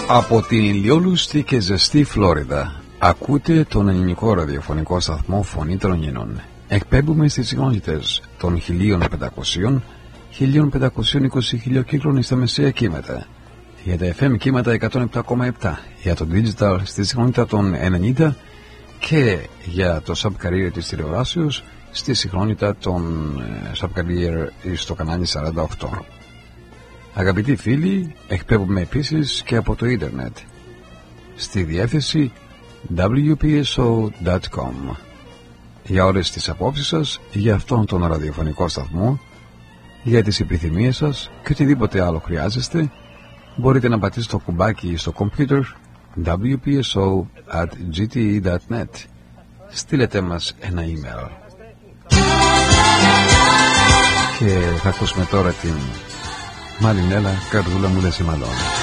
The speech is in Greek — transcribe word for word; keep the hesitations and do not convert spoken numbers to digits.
Από την ηλιόλουστη και ζεστή Φλόριδα ακούτε τον ελληνικό ραδιοφωνικό σταθμό Φωνή των Ινών. Εκπέμπουμε στις συχνότητες των χίλια πεντακόσια, χίλια πεντακόσια είκοσι χιλιοκύκλων στα μεσαία κύματα, για τα εφ εμ κύματα εκατόν επτά κόμμα επτά, για το digital στη συχνότητα των ενενήντα και για το subcarrier της τηλεοράσεως στη συχνότητα των subcarrier στο κανάλι σαράντα οκτώ. Αγαπητοί φίλοι, εκπέμπουμε επίσης και από το ίντερνετ στη διεύθυνση ντάμπλιου πι ες ο τελεία κομ. Για όλες τις απόψεις σας για αυτόν τον ραδιοφωνικό σταθμό, για τις επιθυμίες σας και οτιδήποτε άλλο χρειάζεστε, μπορείτε να πατήσετε το κουμπάκι στο κομπιούτερ ντάμπλιου πι ες ο at τζι τι ι τελεία νετ. Στείλετε μας ένα email. Και θα ακούσουμε τώρα την Μαρινέλα, καρδούλα μου δεν σε μαλώνει.